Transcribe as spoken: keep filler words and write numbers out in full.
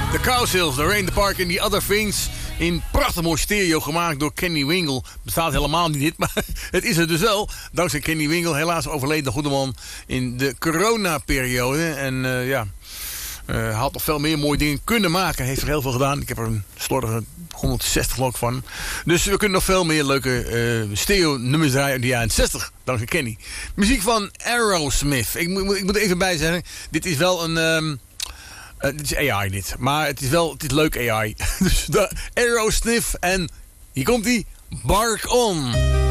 The Cowsills, The Rain, The Park and The Other Things. In prachtig mooi stereo gemaakt door Kenny Wingle. Bestaat helemaal niet dit, maar het is er dus wel. Dankzij Kenny Wingle, helaas overleden de goede man in de coronaperiode. En uh, ja, uh, had nog veel meer mooie dingen kunnen maken. Heeft er heel veel gedaan. Ik heb er een slordige honderdzestig lok van. Dus we kunnen nog veel meer leuke uh, stereo nummers draaien uit de jaren zestig. Dankzij Kenny. Muziek van Aerosmith. Ik moet, ik moet er even bij zeggen. Dit is wel een... Um, Uh, dit is A I dit, maar het is wel het is leuk A I. Dus de Aerosmith en hier komt ie, Bark On.